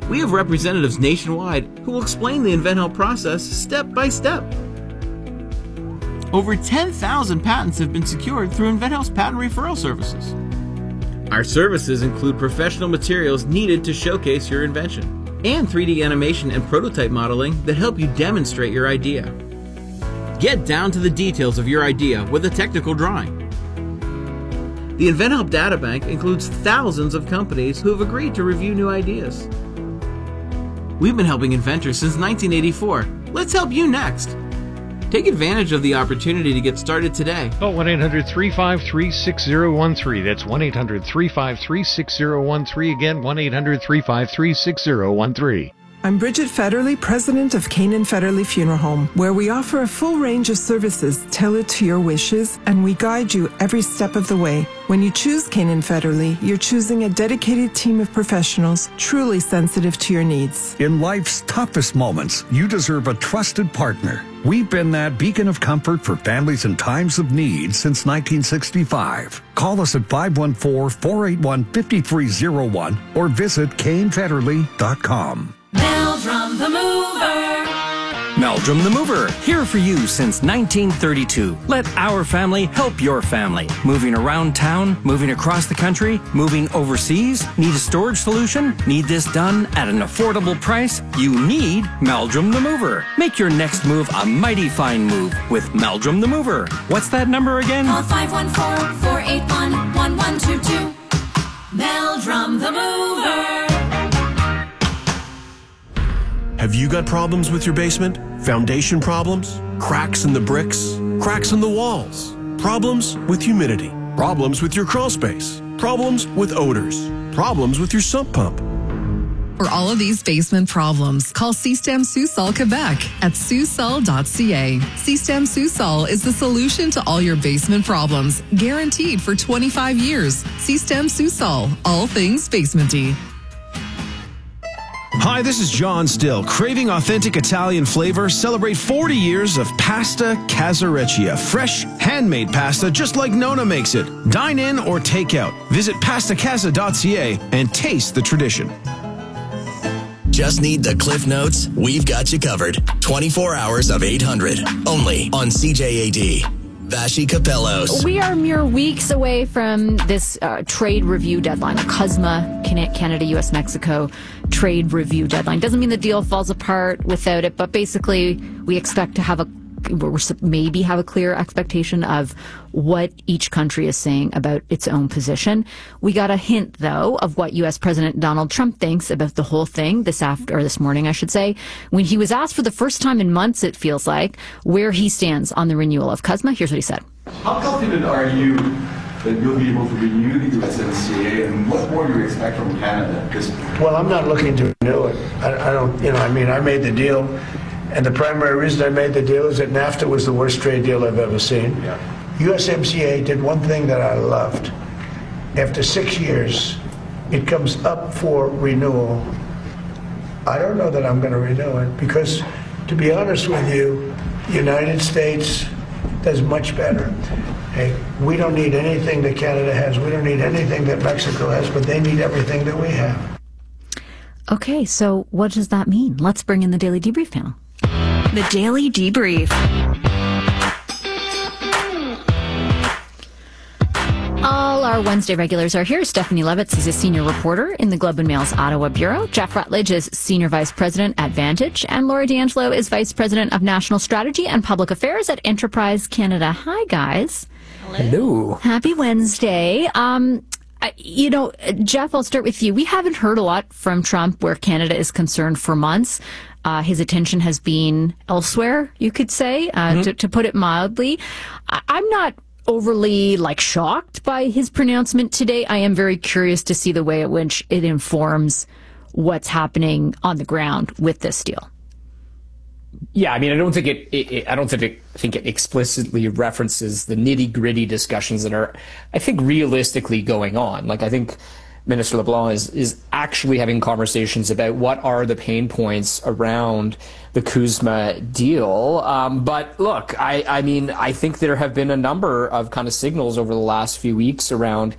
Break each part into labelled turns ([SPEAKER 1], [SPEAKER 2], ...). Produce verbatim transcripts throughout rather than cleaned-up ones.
[SPEAKER 1] We have representatives nationwide who will explain the InventHelp process step by step. Over ten thousand patents have been secured through InventHelp's patent referral services. Our services include professional materials needed to showcase your invention, and three D animation and prototype modeling that help you demonstrate your idea. Get down to the details of your idea with a technical drawing. The InventHelp Databank includes thousands of companies who have agreed to review new ideas. We've been helping inventors since nineteen eighty-four. Let's help you next. Take advantage of the opportunity to get started today.
[SPEAKER 2] Call one eight hundred, three five three, six zero one three. That's one eight hundred, three five three, six zero one three. Again, one eight hundred, three five three, six zero one three.
[SPEAKER 3] I'm Bridget Federley, president of Canaan Federley Funeral Home, where we offer a full range of services tailored to your wishes, and we guide you every step of the way. When you choose Canaan Federley, you're choosing a dedicated team of professionals truly sensitive to your needs.
[SPEAKER 4] In life's toughest moments, you deserve a trusted partner. We've been that beacon of comfort for families in times of need since nineteen sixty-five. Call us at five one four, four eight one, five three zero one or visit Kane Federley dot com.
[SPEAKER 5] Meldrum the Mover.
[SPEAKER 6] Meldrum the Mover, here for you since nineteen thirty-two. Let our family help your family. Moving around town, moving across the country, moving overseas. Need a storage solution? Need this done at an affordable price? You need Meldrum the Mover. Make your next move a mighty fine move with Meldrum the Mover. What's that number again?
[SPEAKER 5] Call five one four, four eight one, one one two two. Meldrum the Mover.
[SPEAKER 7] Have you got problems with your basement? Foundation problems? Cracks in the bricks? Cracks in the walls? Problems with humidity? Problems with your crawl space? Problems with odors? Problems with your sump pump?
[SPEAKER 8] For all of these basement problems, call Système Sous-Sol Quebec at sous-sol dot c a. Système Sous-Sol is the solution to all your basement problems, guaranteed for twenty-five years. Système Sous-Sol, all things basementy.
[SPEAKER 9] Hi, this is John Still. Craving authentic Italian flavor? Celebrate forty years of Pasta Casareccia. Fresh, handmade pasta just like Nona makes it. Dine in or take out. Visit pasta casa dot c a and taste the tradition.
[SPEAKER 10] Just need the Cliff Notes? We've got you covered. twenty-four hours of eight hundred. Only on C J A D. Vashi Capellos.
[SPEAKER 11] We are mere weeks away from this uh, trade review deadline, the C U S M A, Canada, U S, Mexico trade review deadline. Doesn't mean the deal falls apart without it, but basically we expect to have a, we're maybe have a clear expectation of what each country is saying about its own position. We got a hint, though, of what U S President Donald Trump thinks about the whole thing this after, or this morning, I should say, when he was asked for the first time in months, it feels like, where he stands on the renewal of C U S M A. Here's what he said.
[SPEAKER 12] How confident are you that you'll be able to renew the U S M C A, and what more do you expect from Canada? Because
[SPEAKER 13] well, I'm not looking to renew it. I, I don't, you know, I mean, I made the deal, and the primary reason I made the deal is that NAFTA was the worst trade deal I've ever seen.
[SPEAKER 12] Yeah.
[SPEAKER 13] U S M C A did one thing that I loved. After six years, it comes up for renewal. I don't know that I'm going to renew it because, to be honest with you, the United States does much better. Hey, we don't need anything that Canada has. We don't need anything that Mexico has, but they need everything that we have.
[SPEAKER 11] Okay, so what does that mean? Let's bring in the Daily Debrief panel.
[SPEAKER 14] The Daily Debrief.
[SPEAKER 11] All our Wednesday regulars are here. Stephanie Levitz is a senior reporter in the Globe and Mail's Ottawa Bureau. Jeff Rutledge is senior vice president at Vantage. And Laura D'Angelo is vice president of national strategy and public affairs at Enterprise Canada. Hi, guys.
[SPEAKER 15] Hello.
[SPEAKER 11] Happy Wednesday. Um, you know, Jeff, I'll start with you. We haven't heard a lot from Trump where Canada is concerned for months. Uh, his attention has been elsewhere, you could say, uh, mm-hmm. to, to put it mildly. I- I'm not overly like shocked by his pronouncement today. I am very curious to see the way in which it informs what's happening on the ground with this deal.
[SPEAKER 15] Yeah, I mean, I don't think it. it, it I don't think it, think it explicitly references the nitty gritty discussions that are, I think, realistically going on. Like, I think Minister LeBlanc is is actually having conversations about what are the pain points around the C U S M A deal. Um, but look, I, I mean, I think there have been a number of kind of signals over the last few weeks around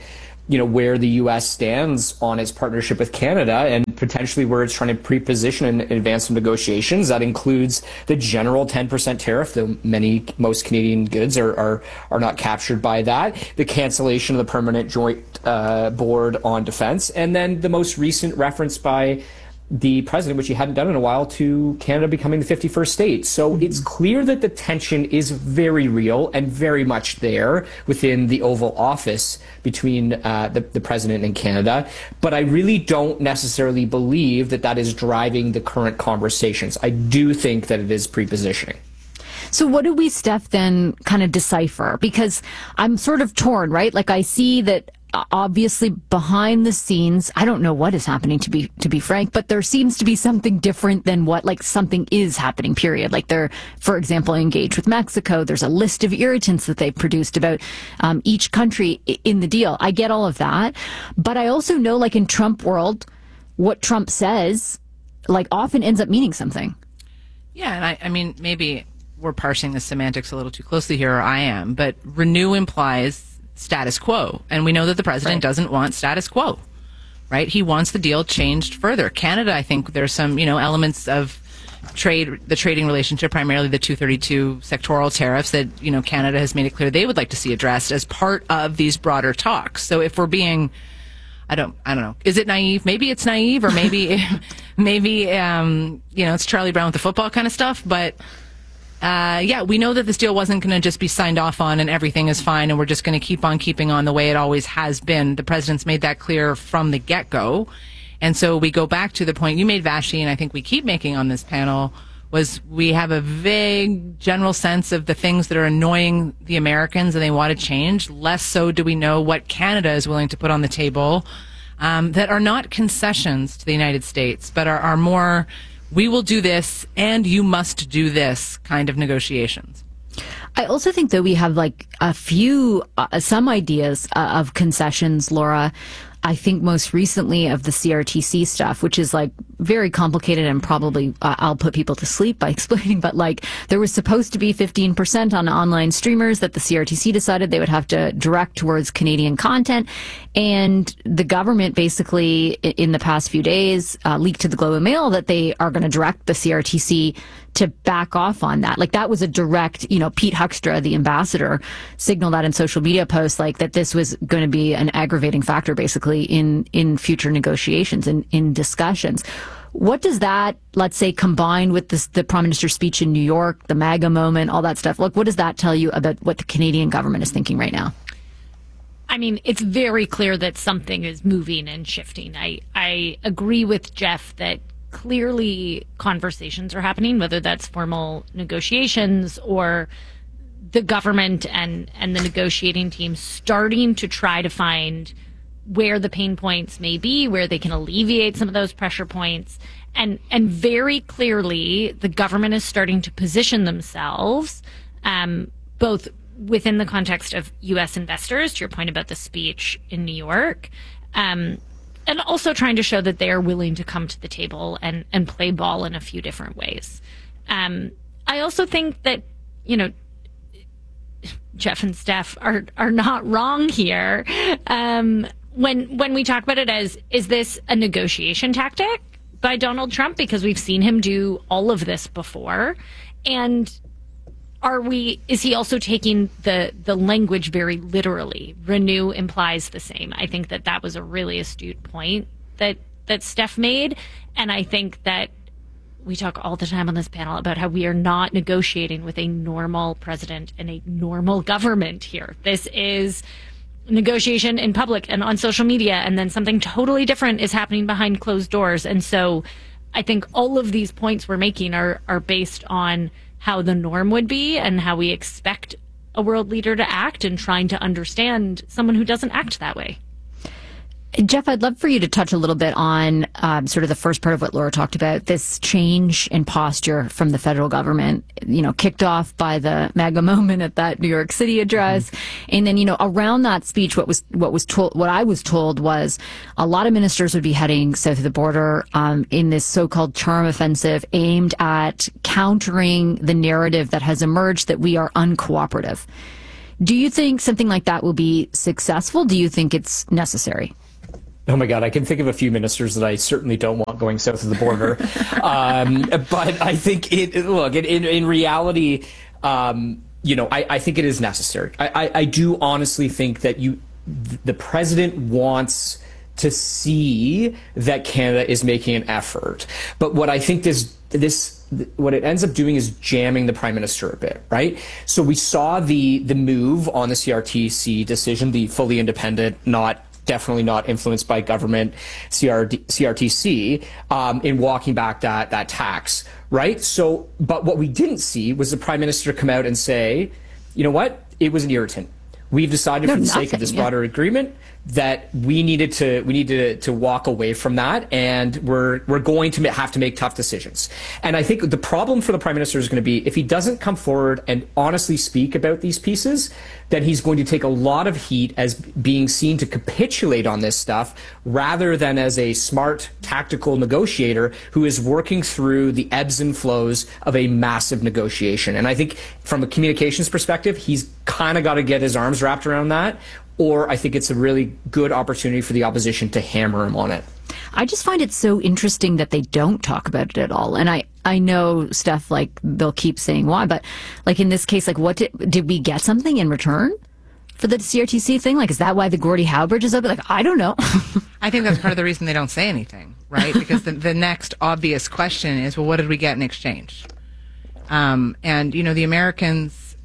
[SPEAKER 15] you know, where the U S stands on its partnership with Canada and potentially where it's trying to pre-position and advance some negotiations. That includes the general ten percent tariff, though many, most Canadian goods are, are, are not captured by that, the cancellation of the Permanent Joint uh, Board on Defense, and then the most recent reference by the president, which he hadn't done in a while, to Canada becoming the fifty-first state. So mm-hmm. it's clear that the tension is very real and very much there within the Oval Office between uh, the, the president and Canada. But I really don't necessarily believe that that is driving the current conversations. I do think that it is prepositioning.
[SPEAKER 11] So what do we, Steph, then kind of decipher? Because I'm sort of torn, right? Like I see that obviously behind the scenes, I don't know what is happening, to be to be frank, but there seems to be something different than what, like, something is happening, period. Like they're, for example, engaged with Mexico. There's a list of irritants that they've produced about um, each country in the deal. I get all of that. But I also know, like in Trump world, what Trump says, like, often ends up meaning something.
[SPEAKER 16] Yeah, and I, I mean, maybe we're parsing the semantics a little too closely here, or I am, but renew implies status quo. And we know that the president right. doesn't want status quo, right? He wants the deal changed further. Canada, I think there's some, you know, elements of trade, the trading relationship, primarily the two thirty-two sectoral tariffs that, you know, Canada has made it clear they would like to see addressed as part of these broader talks. So if we're being, I don't, I don't know, is it naive? Maybe it's naive, or maybe, maybe, um, you know, it's Charlie Brown with the football kind of stuff, but Uh, yeah, we know that this deal wasn't going to just be signed off on and everything is fine and we're just going to keep on keeping on the way it always has been. The president's made that clear from the get-go. And so we go back to the point you made, Vashi, and I think we keep making on this panel, was we have a vague general sense of the things that are annoying the Americans and they want to change. Less so do we know what Canada is willing to put on the table um, that are not concessions to the United States, but are, are more... we will do this and you must do this kind of negotiations.
[SPEAKER 11] I also think that we have like a few, uh, some ideas uh, of concessions, Laura. I think most recently of the C R T C stuff, which is like very complicated and probably uh, I'll put people to sleep by explaining, but like there was supposed to be fifteen percent on online streamers that the C R T C decided they would have to direct towards Canadian content. And the government basically in the past few days uh, leaked to the Globe and Mail that they are going to direct the C R T C to back off on that. Like that was a direct, you know, Pete Huckstra, the ambassador, signaled that in social media posts, like that this was going to be an aggravating factor basically in, in future negotiations and in discussions. What does that, let's say, combined with this, the Prime Minister's speech in New York, the MAGA moment, all that stuff, like what does that tell you about what the Canadian government is thinking right now?
[SPEAKER 17] I mean, it's very clear that something is moving and shifting. I, I agree with Jeff that clearly conversations are happening, whether that's formal negotiations or the government and, and the negotiating team starting to try to find where the pain points may be, where they can alleviate some of those pressure points. And, and very clearly, the government is starting to position themselves, um, both within the context of U S investors, to your point about the speech in New York, um, and also trying to show that they are willing to come to the table and, and play ball in a few different ways. Um, I also think that, you know, Jeff and Steph are are not wrong here. Um, when when we talk about it as, is this a negotiation tactic by Donald Trump? Because we've seen him do all of this before. And are we, is he also taking the, the language very literally? Renew implies the same. I think that that was a really astute point that, that Steph made. And I think that we talk all the time on this panel about how we are not negotiating with a normal president and a normal government here. This is negotiation in public and on social media, and then something totally different is happening behind closed doors. And so I think all of these points we're making are, are based on how the norm would be and how we expect a world leader to act, and trying to understand someone who doesn't act that way.
[SPEAKER 11] Jeff, I'd love for you to touch a little bit on um, sort of the first part of what Laura talked about, this change in posture from the federal government, you know, kicked off by the MAGA moment at that New York City address. Mm-hmm. And then, you know, around that speech, what was what was told, what I was told was a lot of ministers would be heading south of the border um, in this so-called charm offensive aimed at countering the narrative that has emerged that we are uncooperative. Do you think something like that will be successful? Do you think it's necessary?
[SPEAKER 15] Oh my God, I can think of a few ministers that I certainly don't want going south of the border. um, but I think it, look, in, in reality, um, you know, I, I think it is necessary. I, I, I do honestly think that you, the president wants to see that Canada is making an effort. But what I think this, this, what it ends up doing is jamming the prime minister a bit, right? So we saw the, the move on the C R T C decision, the fully independent, not definitely not influenced by government C R T C um, in walking back that that tax, right? So, but what we didn't see was the prime minister come out and say, you know what, it was an irritant. We've decided
[SPEAKER 11] No,
[SPEAKER 15] for the
[SPEAKER 11] nothing,
[SPEAKER 15] sake of this
[SPEAKER 11] yeah.
[SPEAKER 15] broader agreement that we needed to we needed to, to walk away from that, and we're we're going to have to make tough decisions. And I think the problem for the prime minister is going to be if he doesn't come forward and honestly speak about these pieces, then he's going to take a lot of heat as being seen to capitulate on this stuff rather than as a smart tactical negotiator who is working through the ebbs and flows of a massive negotiation. And I think from a communications perspective, he's kind of got to get his arms wrapped around that, or I think it's a really good opportunity for the opposition to hammer him on it.
[SPEAKER 11] I just find it so interesting that they don't talk about it at all. And I, I know stuff like they'll keep saying why, but like in this case, like what did, did we get something in return for the C R T C thing? Like, is that why the Gordie Howe Bridge is open? Like, I don't know.
[SPEAKER 16] I think that's part of the reason they don't say anything, right? Because the, the next obvious question is, well, what did we get in exchange? Um, and, you know, the Americans,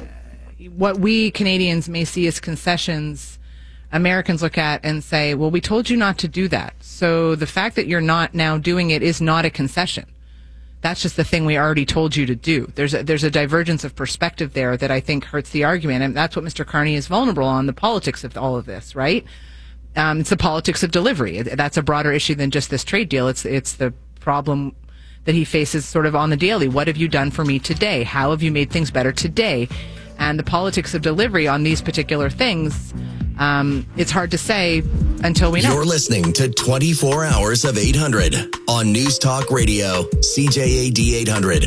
[SPEAKER 16] what we Canadians may see as concessions, Americans look at and say, well, we told you not to do that. So the fact that you're not now doing it is not a concession. That's just the thing we already told you to do. There's a, there's a divergence of perspective there that I think hurts the argument. And that's what Mister Carney is vulnerable on, the politics of all of this, right? Um, it's the politics of delivery. That's a broader issue than just this trade deal. It's, it's the problem that he faces sort of on the daily. What have you done for me today? How have you made things better today? And the politics of delivery on these particular things, um, it's hard to say until we know.
[SPEAKER 10] You're listening to twenty-four hours of eight hundred on News Talk Radio, C J A D eight hundred.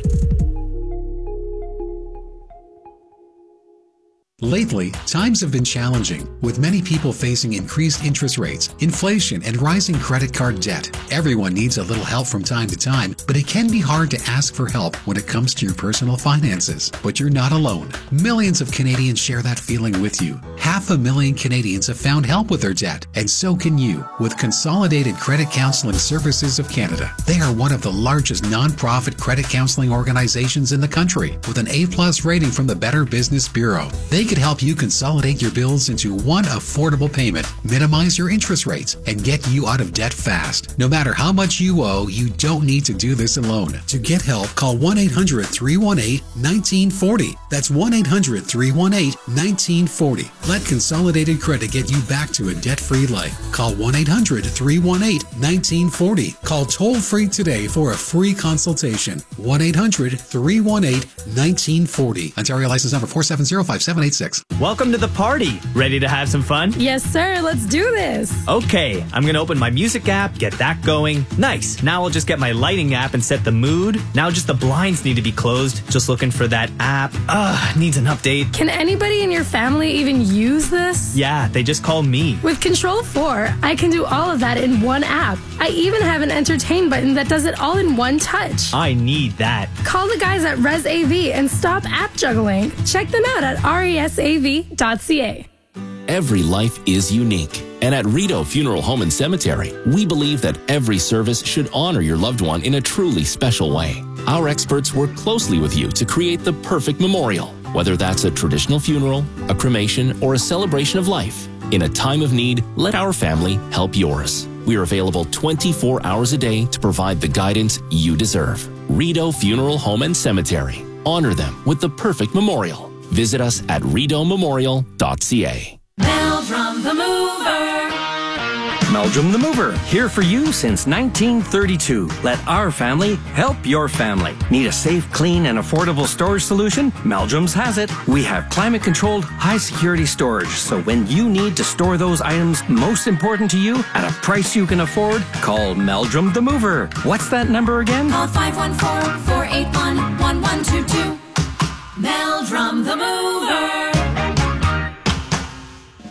[SPEAKER 18] Lately, times have been challenging, with many people facing increased interest rates, inflation, and rising credit card debt. Everyone needs a little help from time to time, but it can be hard to ask for help when it comes to your personal finances. But you're not alone. Millions of Canadians share that feeling with you. Half a million Canadians have found help with their debt, and so can you with Consolidated Credit Counseling Services of Canada. They are one of the largest non-profit credit counseling organizations in the country, with an A-plus rating from the Better Business Bureau. They could help you consolidate your bills into one affordable payment, minimize your interest rates, and get you out of debt fast. No matter how much you owe, you don't need to do this alone. To get help, call one eight hundred, three one eight, one nine four zero. That's one eight hundred, three one eight, one nine four zero. Let Consolidated Credit get you back to a debt-free life. Call one eight hundred, three one eight, one nine four zero. Call toll-free today for a free consultation. one eight hundred, three one eight, one nine four zero. Ontario license number four seven zero five seven eight six.
[SPEAKER 19] Welcome to the party. Ready to have some fun?
[SPEAKER 20] Yes, sir. Let's do this.
[SPEAKER 19] Okay, I'm going to open my music app, get that going. Nice. Now I'll just get my lighting app and set the mood. Now just the blinds need to be closed. Just looking for that app. Ugh, needs an update.
[SPEAKER 20] Can anybody in your family even use this?
[SPEAKER 19] Yeah, they just call me.
[SPEAKER 20] With Control four, I can do all of that in one app. I even have an entertain button that does it all in one touch.
[SPEAKER 19] I need that.
[SPEAKER 20] Call the guys at Res A V and stop app juggling. Check them out at R E S A V dot C A.
[SPEAKER 21] Every life is unique. And at Rideau Funeral Home and Cemetery, we believe that every service should honor your loved one in a truly special way. Our experts work closely with you to create the perfect memorial, whether that's a traditional funeral, a cremation, or a celebration of life. In a time of need, let our family help yours. We are available twenty-four hours a day to provide the guidance you deserve. Rideau Funeral Home and Cemetery. Honor them with the perfect memorial. Visit us at rideau memorial dot c a.
[SPEAKER 5] Meldrum the Mover.
[SPEAKER 6] Meldrum the Mover, here for you since nineteen thirty-two. Let our family help your family. Need a safe, clean, and affordable storage solution? Meldrum's has it. We have climate-controlled, high-security storage, so when you need to store those items most important to you at a price you can afford, call Meldrum the Mover. What's that number again?
[SPEAKER 5] Call five one four, four eight one, one one two two. Meldrum the Mover.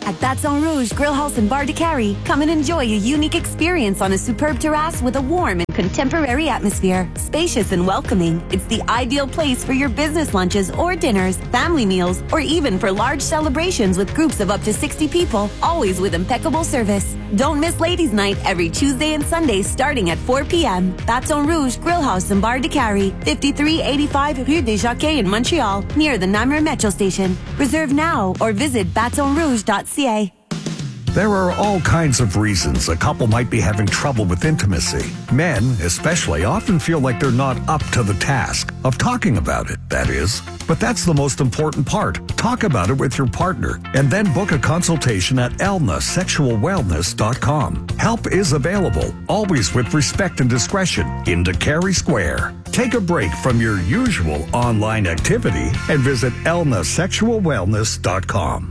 [SPEAKER 1] At Baton Rouge Grill House and Bar de Carry, come and enjoy a unique experience on a superb terrace with a warm and contemporary atmosphere. Spacious and welcoming, it's the ideal place for your business lunches or dinners, family meals, or even for large celebrations with groups of up to sixty people, always with impeccable service. Don't miss Ladies' Night every Tuesday and Sunday starting at four p.m. Baton Rouge Grill House and Bar de Carry, fifty-three eighty-five Rue des Jacquets in Montreal, near the Namur Metro Station. Reserve now or visit baton rouge dot c a.
[SPEAKER 4] There are all kinds of reasons a couple might be having trouble with intimacy. Men, especially, often feel like they're not up to the task of talking about it, that is. But that's the most important part. Talk about it with your partner and then book a consultation at elna sexual wellness dot com. Help is available, always with respect and discretion, in Cary Square. Take a break from your usual online activity and visit elna sexual wellness dot com.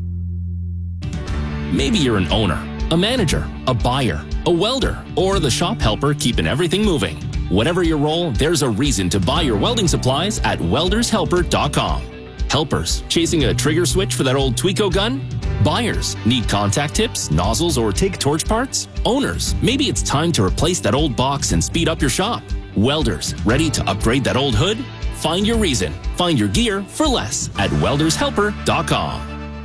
[SPEAKER 21] Maybe you're an owner, a manager, a buyer, a welder, or the shop helper keeping everything moving. Whatever your role, there's a reason to buy your welding supplies at welders helper dot com. Helpers, chasing a trigger switch for that old Tweco gun? Buyers, need contact tips, nozzles, or take torch parts? Owners, maybe it's time to replace that old box and speed up your shop. Welders, ready to upgrade that old hood? Find your reason. Find your gear for less at welders helper dot com.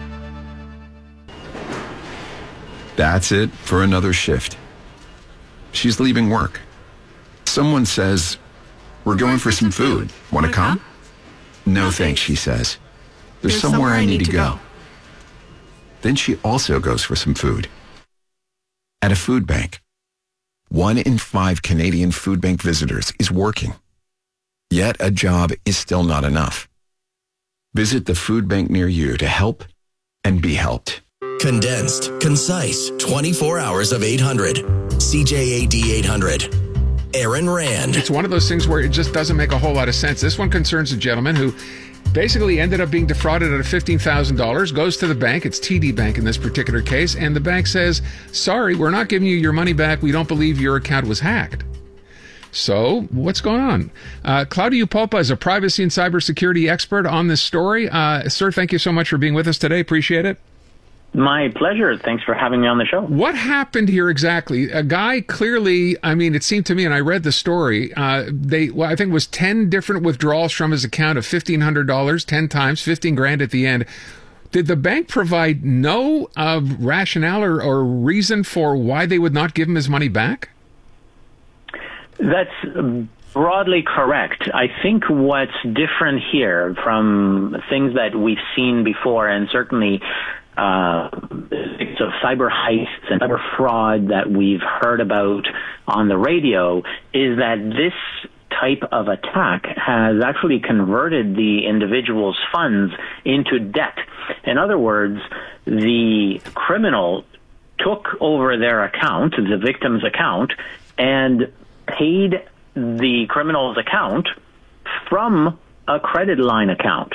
[SPEAKER 22] That's it for another shift. She's leaving work. Someone says, "We're going for some food. Want to come?" "No, thanks," she says. "There's somewhere I need to go." Then she also goes for some food. At a food bank. One in five Canadian food bank visitors is working. Yet a job is still not enough. Visit the food bank near you to help and be helped.
[SPEAKER 10] Condensed, concise, twenty-four hours of eight hundred. C J A D eight hundred. Aaron Rand.
[SPEAKER 23] It's one of those things where it just doesn't make a whole lot of sense. This one concerns a gentleman who basically ended up being defrauded out of fifteen thousand dollars, goes to the bank, it's T D Bank in this particular case, and the bank says, "Sorry, we're not giving you your money back. We don't believe your account was hacked." So, what's going on? Uh, Claudio Polpa is a privacy and cybersecurity expert on this story. Uh, sir, thank you so much for being with us today. Appreciate it.
[SPEAKER 24] My pleasure. Thanks for having me on the show. What
[SPEAKER 23] happened here exactly? A guy clearly, I mean, it seemed to me, and I read the story, uh, they, well, I think it was ten different withdrawals from his account of fifteen hundred dollars, ten times, fifteen grand at the end. Did the bank provide no uh, rationale or, or reason for why they would not give him his money back?
[SPEAKER 24] That's broadly correct. I think what's different here from things that we've seen before, and certainly uh, so cyber heists and cyber fraud that we've heard about on the radio, is that this type of attack has actually converted the individual's funds into debt. In other words, the criminal took over their account, the victim's account, and paid the criminal's account from a credit line account.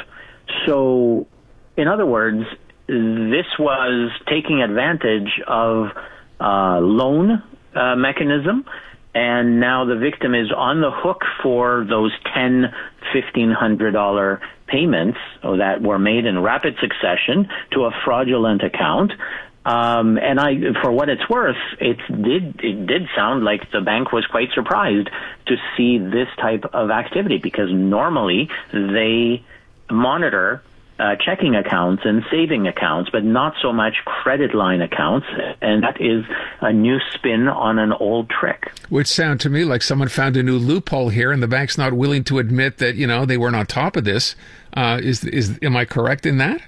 [SPEAKER 24] So, in other words, this was taking advantage of a loan uh, mechanism, and now the victim is on the hook for those ten, fifteen hundred dollar payments that were made in rapid succession to a fraudulent account. Um, and I, for what it's worth, it did it did sound like the bank was quite surprised to see this type of activity, because normally they monitor uh, checking accounts and saving accounts, but not so much credit line accounts, and that is a new spin on an old trick.
[SPEAKER 23] Which sound to me like someone found a new loophole here, and the bank's not willing to admit that, you know, they weren't on top of this. Uh, is is am I correct in that?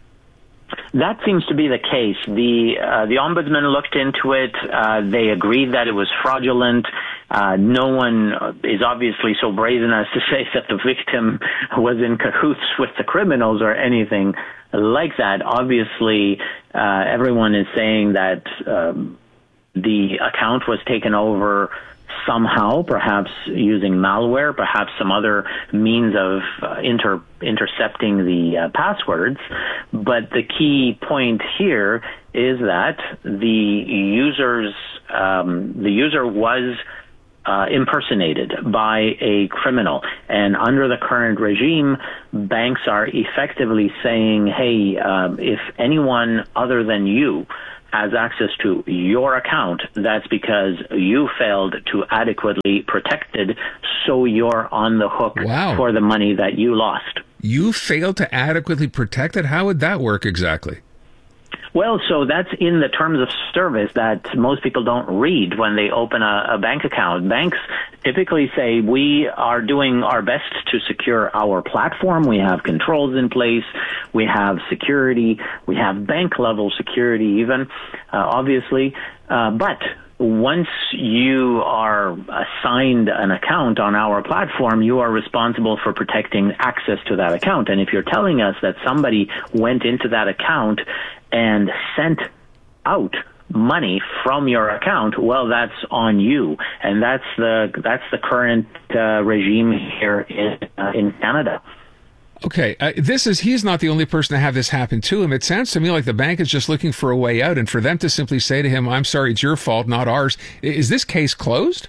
[SPEAKER 24] That seems to be the case. The uh, the ombudsman looked into it. Uh, they agreed that it was fraudulent. Uh, no one is obviously so brazen as to say that the victim was in cahoots with the criminals or anything like that. Obviously, uh, everyone is saying that um, the account was taken over somehow, perhaps using malware, perhaps some other means of uh, inter- intercepting the uh, passwords. But the key point here is that the users, um, the user was uh, impersonated by a criminal. And under the current regime, banks are effectively saying, hey, uh, if anyone other than you has access to your account, that's because you failed to adequately protect it, so you're on the hook
[SPEAKER 23] Wow.
[SPEAKER 24] for the money that you lost.
[SPEAKER 23] You failed to adequately protect it? How would that work exactly?
[SPEAKER 24] Well, so that's in the terms of service that most people don't read when they open a, a bank account. Banks typically say, we are doing our best to secure our platform. We have controls in place. We have security. We have bank-level security even, uh, obviously. Uh, but once you are assigned an account on our platform, you are responsible for protecting access to that account. And if you're telling us that somebody went into that account and sent out money from your account, well, that's on you, and that's the that's the current uh, regime here in uh, in Canada.
[SPEAKER 23] Okay, uh, this is he's not the only person to have this happen to him. It sounds to me like the bank is just looking for a way out, and for them to simply say to him, "I'm sorry, it's your fault, not ours." Is this case closed?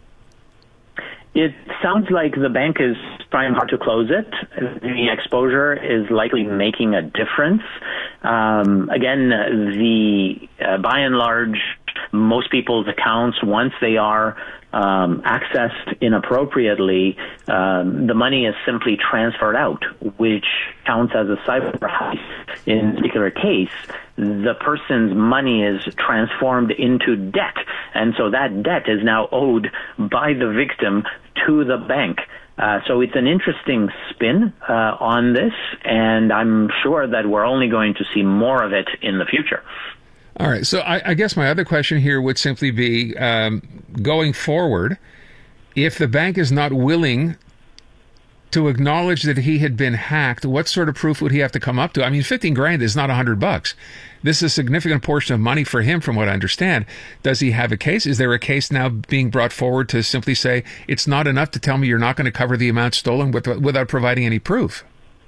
[SPEAKER 24] It sounds like the bank is trying hard to close it. The exposure is likely making a difference. Um, again, the uh, by and large, most people's accounts, once they are um, accessed inappropriately, um, the money is simply transferred out, which counts as a cyber heist. In this particular case, the person's money is transformed into debt, and so that debt is now owed by the victim to the bank. Uh, so it's an interesting spin uh, on this, and I'm sure that we're only going to see more of it in the future.
[SPEAKER 23] All right. So I, I guess my other question here would simply be, um, going forward, if the bank is not willing to acknowledge that he had been hacked, what sort of proof would he have to come up to? I mean, fifteen grand is not a hundred bucks. This is a significant portion of money for him, from what I understand. Does he have a case? Is there a case now being brought forward to simply say it's not enough to tell me you're not going to cover the amount stolen with, without providing any proof?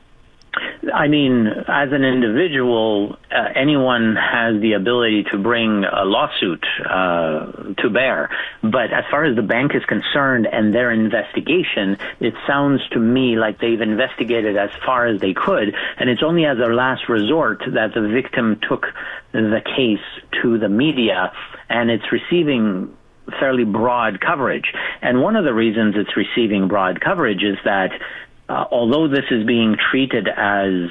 [SPEAKER 24] I mean, as an individual, uh, anyone has the ability to bring a lawsuit uh, to bear. But as far as the bank is concerned and their investigation, it sounds to me like they've investigated as far as they could. And it's only as a last resort that the victim took the case to the media, and it's receiving fairly broad coverage. And one of the reasons it's receiving broad coverage is that Uh, although this is being treated as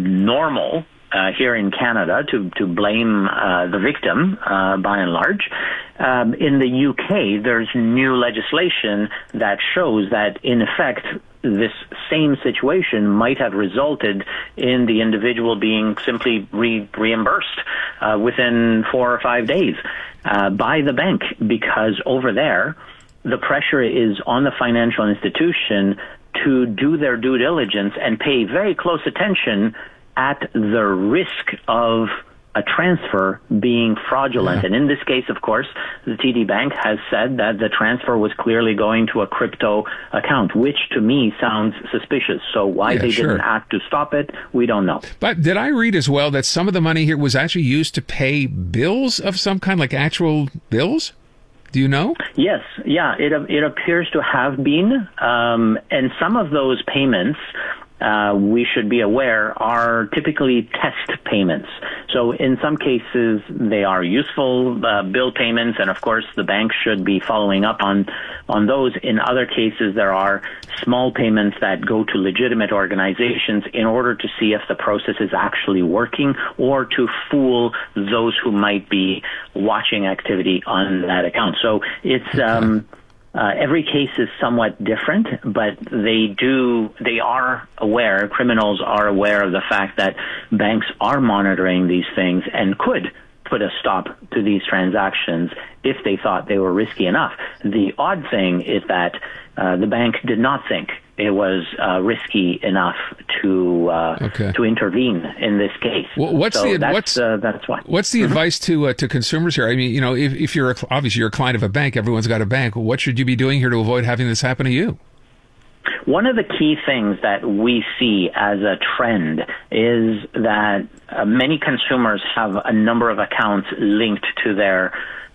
[SPEAKER 24] normal uh, here in Canada to, to blame uh, the victim uh, by and large, um, in the U K there's new legislation that shows that in effect this same situation might have resulted in the individual being simply re- reimbursed uh, within four or five days uh, by the bank, because over there the pressure is on the financial institution to do their due diligence and pay very close attention at the risk of a transfer being fraudulent. Yeah. And in this case, of course, the T D Bank has said that the transfer was clearly going to a crypto account, which to me sounds suspicious. So why
[SPEAKER 23] yeah,
[SPEAKER 24] they
[SPEAKER 23] sure.
[SPEAKER 24] didn't act to stop it, we don't know.
[SPEAKER 23] But did I read as well that some of the money here was actually used to pay bills of some kind, like actual bills? Do you know?
[SPEAKER 24] Yes, yeah, it it appears to have been, um, and some of those payments, uh, we should be aware, are typically test payments. So in some cases, they are useful uh, bill payments, and of course, the bank should be following up on on those. In other cases, there are small payments that go to legitimate organizations in order to see if the process is actually working, or to fool those who might be watching activity on that account. So it's um, uh, every case is somewhat different, but they do they are aware, criminals are aware of the fact that banks are monitoring these things and could put a stop to these transactions if they thought they were risky enough. The odd thing is that uh, the bank did not think it was uh, risky enough to uh,
[SPEAKER 23] okay. to
[SPEAKER 24] intervene in this case.
[SPEAKER 23] Well, what's
[SPEAKER 24] so
[SPEAKER 23] the
[SPEAKER 24] that's,
[SPEAKER 23] what's
[SPEAKER 24] uh, that's why.
[SPEAKER 23] What's the
[SPEAKER 24] mm-hmm.
[SPEAKER 23] advice to uh, to consumers here? I mean, you know, if, if you're a, obviously you're a client of a bank, everyone's got a bank. What should you be doing here to avoid having this happen to you?
[SPEAKER 24] One of the key things that we see as a trend is that uh, many consumers have a number of accounts linked to their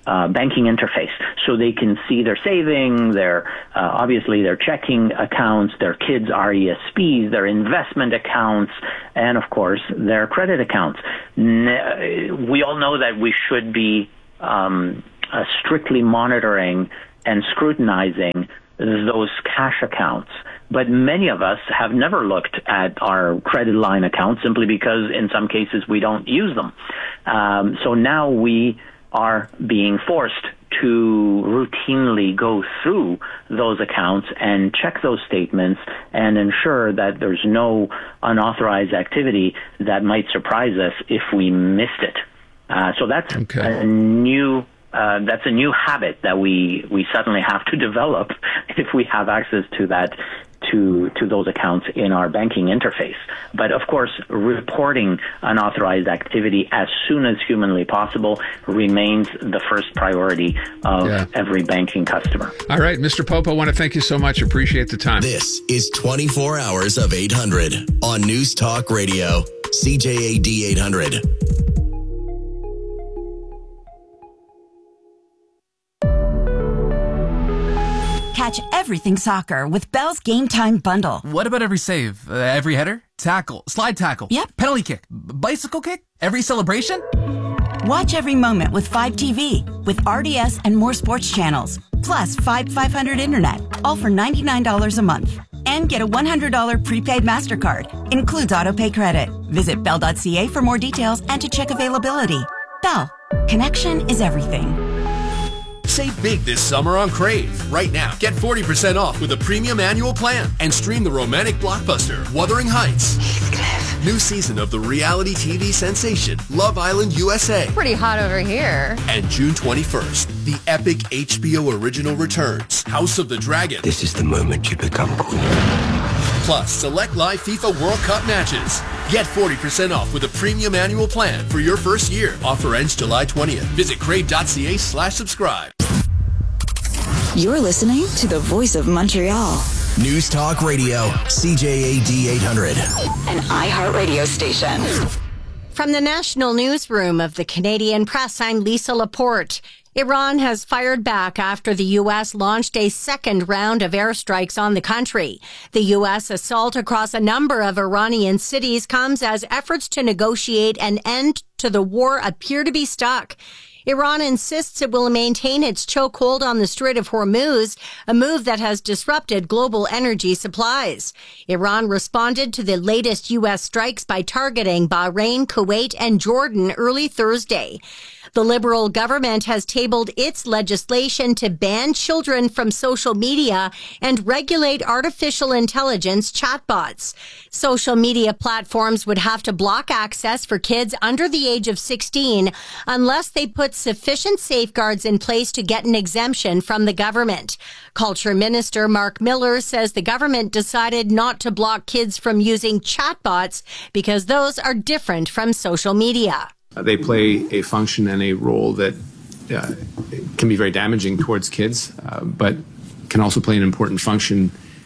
[SPEAKER 24] uh, banking interface, so they can see their savings, their uh, obviously their checking accounts, their kids' R E S Ps, their investment accounts, and of course their credit accounts. We all know that we should be um, uh, strictly monitoring and scrutinizing those cash accounts. But many of us have never looked at our credit line accounts simply because in some cases we don't use them. Um, so now we are being forced to routinely go through those accounts and check those statements and ensure that there's no unauthorized activity that might surprise us if we missed it. Uh, so that's okay. a new Uh, that's a new habit that we, we suddenly have to develop if we have access to that, to, to those accounts in our banking interface. But of course, reporting unauthorized activity as soon as humanly possible remains the first priority of yeah. every banking customer.
[SPEAKER 23] All right, Mister Pope, I want to thank you so much. Appreciate the time.
[SPEAKER 10] This is twenty-four hours of eight hundred on News Talk Radio, C J A D eight hundred.
[SPEAKER 1] Catch everything soccer with Bell's Game Time Bundle.
[SPEAKER 2] What about every save? Uh, every header? Tackle? Slide tackle?
[SPEAKER 1] Yep.
[SPEAKER 2] Penalty kick? B- bicycle kick? Every celebration?
[SPEAKER 1] Watch every moment with five T V, with R D S and more sports channels, plus five five hundred internet, all for ninety-nine dollars a month. And get a one hundred dollars prepaid MasterCard. Includes autopay credit. Visit bell dot c a for more details and to check availability. Bell. Connection is everything.
[SPEAKER 3] Save big this summer on Crave. Right now, get forty percent off with a premium annual plan and stream the romantic blockbuster, Wuthering Heights. Heathcliff. New season of the reality T V sensation, Love Island U S A.
[SPEAKER 7] Pretty hot over here.
[SPEAKER 3] And June twenty-first, the epic H B O original returns, House of the Dragon.
[SPEAKER 8] This is the moment you become queen.
[SPEAKER 3] Plus, select live FIFA World Cup matches. Get forty percent off with a premium annual plan for your first year. Offer ends July twentieth. Visit crave dot c a slash subscribe.
[SPEAKER 14] You're listening to the Voice of Montreal.
[SPEAKER 10] News Talk Radio, C J A D eight hundred.
[SPEAKER 14] An iHeartRadio station.
[SPEAKER 7] From the National Newsroom of the Canadian Press, I'm Lisa Laporte. Iran has fired back after the U S launched a second round of airstrikes on the country. The U S assault across a number of Iranian cities comes as efforts to negotiate an end to the war appear to be stuck. Iran insists it will maintain its chokehold on the Strait of Hormuz, a move that has disrupted global energy supplies. Iran responded to the latest U S strikes by targeting Bahrain, Kuwait, and Jordan early Thursday. The Liberal government has tabled its legislation to ban children from social media and regulate artificial intelligence chatbots. Social media platforms would have to block access for kids under the age of sixteen unless they put sufficient safeguards in place to get an exemption from the government. Culture Minister Mark Miller says the government decided not to block kids from using chatbots because those are different from social media.
[SPEAKER 9] They play a function and a role that uh, can be very damaging towards kids, uh, but can also play an important function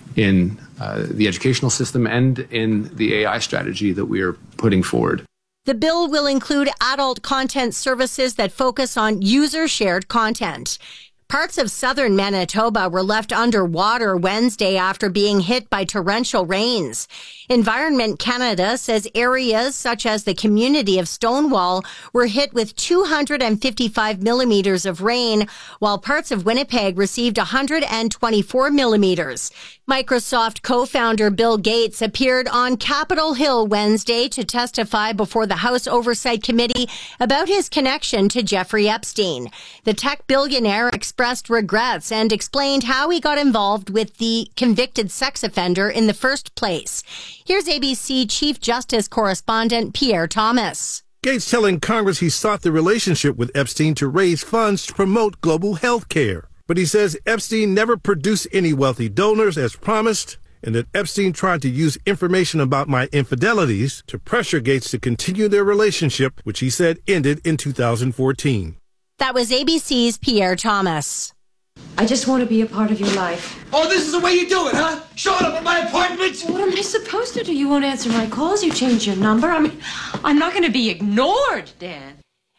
[SPEAKER 9] in uh, the educational system and in the A I strategy that we are putting forward.
[SPEAKER 7] The bill will include adult content services that focus on user-shared content. Parts of southern Manitoba were left underwater Wednesday after being hit by torrential rains. Environment Canada says areas such as the community of Stonewall were hit with two hundred fifty-five millimeters of rain, while parts of Winnipeg received one hundred twenty-four millimeters. Microsoft co-founder Bill Gates appeared on Capitol Hill Wednesday to testify before the House Oversight Committee about his connection to Jeffrey Epstein. The tech billionaire expressed regrets and explained how he got involved with the convicted sex offender in the first place. Here's A B C Chief Justice correspondent Pierre Thomas.
[SPEAKER 25] Gates telling Congress he sought the relationship with Epstein to raise funds to promote global health care. But he says Epstein never produced any wealthy donors as promised, and that Epstein tried to use information about my infidelities to pressure Gates to continue their relationship, which he said ended in two thousand fourteen.
[SPEAKER 7] That was A B C's Pierre Thomas.
[SPEAKER 26] I just want to be a part of your life.
[SPEAKER 27] Oh, this is the way you do it, huh? Showing up at my appointment?
[SPEAKER 26] What am I supposed to do? You won't answer my calls. You changed your number. I mean, I'm not going to be ignored, Dan.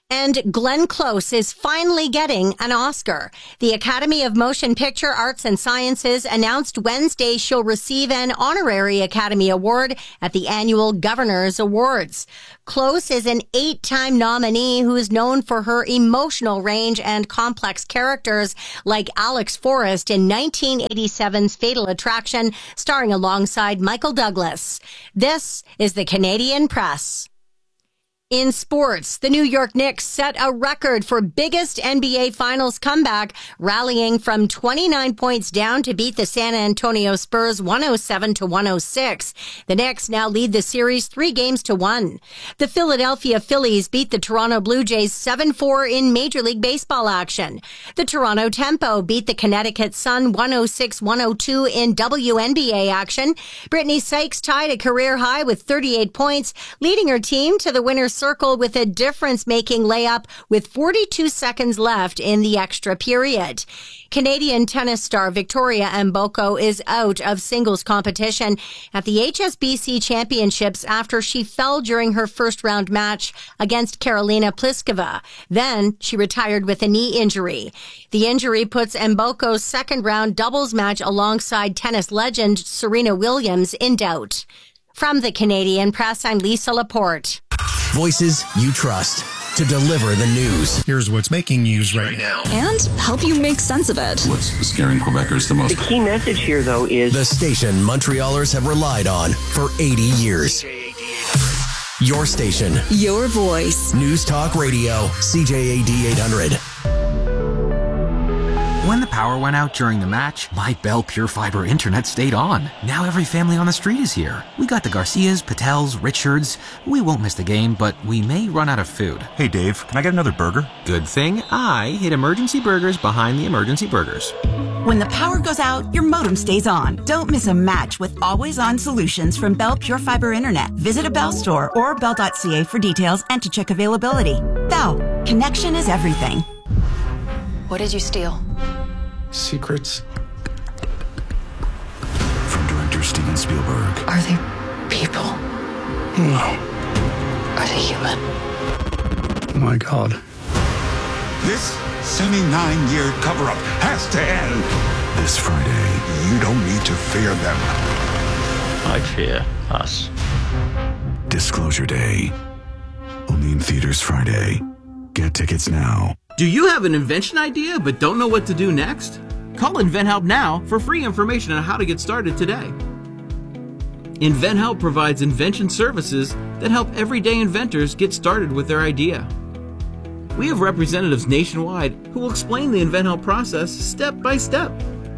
[SPEAKER 7] And Glenn Close is finally getting an Oscar. The Academy of Motion Picture Arts and Sciences announced Wednesday she'll receive an honorary Academy Award at the annual Governors Awards. Close is an eight-time nominee who is known for her emotional range and complex characters like Alex Forrest in nineteen eighty-seven's Fatal Attraction, starring alongside Michael Douglas. This is the Canadian Press. In sports, the New York Knicks set a record for biggest N B A Finals comeback, rallying from twenty-nine points down to beat the San Antonio Spurs one oh seven to one oh six. The Knicks now lead the series three games to one. The Philadelphia Phillies beat the Toronto Blue Jays seven four in Major League Baseball action. The Toronto Tempo beat the Connecticut Sun one oh six one oh two in W N B A action. Brittany Sykes tied a career high with thirty-eight points, leading her team to the winner's circle with a difference-making layup with forty-two seconds left in the extra period. Canadian tennis star Victoria Mboko is out of singles competition at the H S B C Championships after she fell during her first-round match against Karolina Pliskova. Then she retired with a knee injury. The injury puts Mboko's second-round doubles match alongside tennis legend Serena Williams in doubt. From the Canadian Press, I'm Lisa Laporte.
[SPEAKER 10] Voices you trust to deliver the news.
[SPEAKER 11] Here's what's making news right now.
[SPEAKER 14] And help you make sense of it.
[SPEAKER 8] What's scaring Quebecers the most?
[SPEAKER 12] The key message here, though, is
[SPEAKER 10] the station Montrealers have relied on for eighty years. Your station.
[SPEAKER 14] Your voice.
[SPEAKER 10] News Talk Radio, C J A D eight hundred.
[SPEAKER 2] When the power went out during the match, my Bell Pure Fiber internet stayed on. Now every family on the street is here. We got the Garcias, Patels, Richards. We won't miss the game, but we may run out of food.
[SPEAKER 13] Hey Dave, can I get another burger?
[SPEAKER 2] Good thing I hid Emergency Burgers behind the Emergency Burgers.
[SPEAKER 15] When the power goes out, your modem stays on. Don't miss a match with always-on solutions from Bell Pure Fiber Internet. Visit a Bell store or bell dot c a for details and to check availability. Bell, connection is everything.
[SPEAKER 16] What did you steal?
[SPEAKER 13] Secrets from director Steven Spielberg.
[SPEAKER 16] Are they people?
[SPEAKER 13] No.
[SPEAKER 16] Are they human?
[SPEAKER 13] Oh my God.
[SPEAKER 8] This seventy-nine-year cover-up has to end.
[SPEAKER 13] This Friday,
[SPEAKER 8] You don't need to fear them.
[SPEAKER 17] I fear us.
[SPEAKER 13] Disclosure Day. Only in theaters Friday. Get tickets now.
[SPEAKER 18] Do you have an invention idea but don't know what to do next? Call InventHelp now for free information on how to get started today. InventHelp provides invention services that help everyday inventors get started with their idea. We have representatives nationwide who will explain the InventHelp process step by step.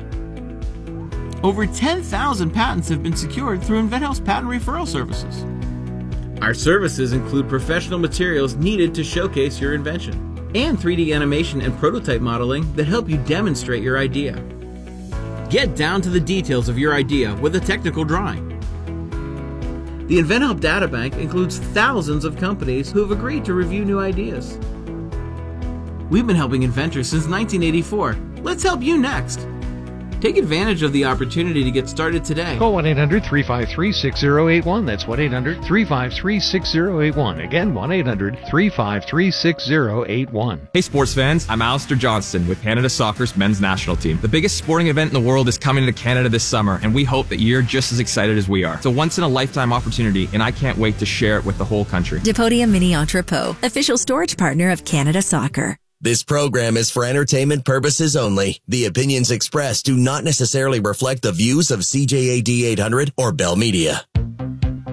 [SPEAKER 18] Over ten thousand patents have been secured through InventHelp's patent referral services. Our services include professional materials needed to showcase your invention, and three D animation and prototype modeling that help you demonstrate your idea. Get down to the details of your idea with a technical drawing. The InventHelp Databank includes thousands of companies who have agreed to review new ideas. We've been helping inventors since nineteen eighty-four. Let's help you next. Take advantage of the opportunity to get started today.
[SPEAKER 28] Call one eight hundred three five three six zero eight one. That's one eight hundred three five three six zero eight one. Again, one eight hundred three five three six zero eight one.
[SPEAKER 29] Hey sports fans, I'm Alistair Johnston with Canada Soccer's men's national team. The biggest sporting event in the world is coming to Canada this summer, and we hope that you're just as excited as we are. It's a once-in-a-lifetime opportunity, and I can't wait to share it with the whole country.
[SPEAKER 30] Depodium Mini Entrepot, official storage partner of Canada Soccer.
[SPEAKER 10] This program is for entertainment purposes only. The opinions expressed do not necessarily reflect the views of C J A D eight hundred or Bell Media.